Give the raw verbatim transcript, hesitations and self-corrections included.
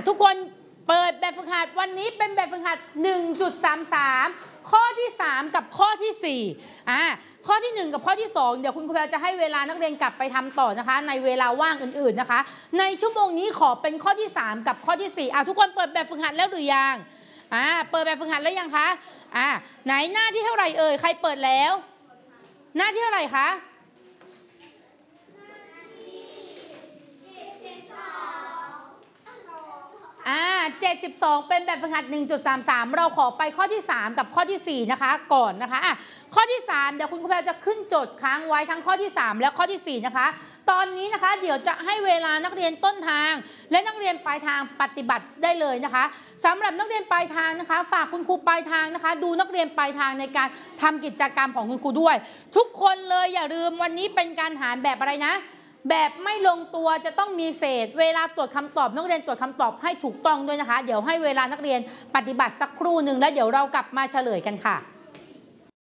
ทุกคนเปิดแบบฝึกหัดวันนี้เป็นแบบฝึกหัด หนึ่งจุดสามสาม ข้อที่สามกับข้อที่สี่อ่าข้อที่หนึ่งกับข้อที่สองเดี๋ยวคุณครูแพรจะให้เวลานักเรียนกลับไปทำต่อนะคะในเวลาว่างอื่นๆนะคะในชั่วโมงนี้ขอเป็นข้อที่สามกับข้อที่สี่อ่าทุกคนเปิดแบบฝึกหัดแล้วหรือยังอ่าเปิดแบบฝึกหัดแล้วยังคะอ่าไหนหน้าที่เท่าไหร่เอ่ยใครเปิดแล้วหน้าที่เท่าไหร่คะอ่าเจ็ดสิบสองเป็นแบบฝึกหัด หนึ่งจุดสามสาม เราขอไปข้อที่สามกับข้อที่สี่นะคะก่อนนะคะอ่ะข้อที่สามเดี๋ยวคุณครูแพรจะขึ้นโจทย์ค้างไว้ทั้งข้อที่สามและข้อที่สี่นะคะตอนนี้นะคะเดี๋ยวจะให้เวลานักเรียนต้นทางและนักเรียนปลายทางปฏิบัติได้เลยนะคะสำหรับนักเรียนปลายทางนะคะฝากคุณครูปลายทางนะคะดูนักเรียนปลายทางในการทำกิจกรรมของคุณครูด้วยทุกคนเลยอย่าลืมวันนี้เป็นการหารแบบอะไรนะแบบไม่ลงตัวจะต้องมีเศษเวลาตรวจคำตอบนักเรียนตรวจคำตอบให้ถูกต้องด้วยนะคะเดี๋ยวให้เวลานักเรียนปฏิบัติสักครู่หนึ่งแล้วเดี๋ยวเรากลับมาเฉลยกันค่ะ